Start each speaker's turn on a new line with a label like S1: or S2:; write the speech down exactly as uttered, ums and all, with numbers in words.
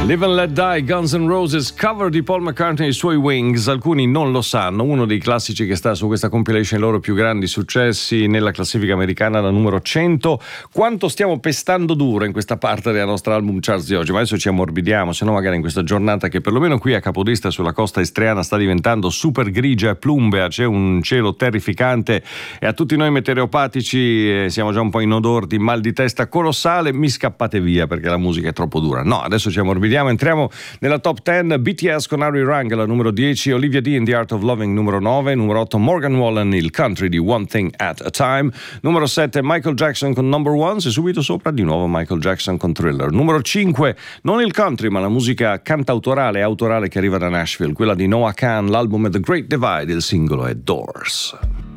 S1: Live and Let Die, Guns N' Roses, cover di Paul McCartney e i suoi Wings. Alcuni non lo sanno, uno dei classici che sta su questa compilation, i loro più grandi successi nella classifica americana, la numero cento. Quanto stiamo pestando duro in questa parte della nostra album charts di oggi, ma adesso ci ammorbidiamo, se no magari in questa giornata che perlomeno qui a Capodestra sulla costa istriana sta diventando super grigia e plumbea, c'è un cielo terrificante e a tutti noi meteoropatici eh, siamo già un po' in odor di mal di testa colossale, mi scappate via perché la musica è troppo dura. No, adesso ci ammorbidiamo. Entriamo nella top dieci. B T S con Harry Rang la numero dieci, Olivia D in The Art of Loving numero nove, numero otto Morgan Wallen, il country di One Thing at a Time, numero sette Michael Jackson con Number One, e subito sopra di nuovo Michael Jackson con Thriller. Numero cinque, non il country ma la musica cantautorale e autorale che arriva da Nashville, quella di Noah Kahan, l'album è The Great Divide, il singolo è Doors.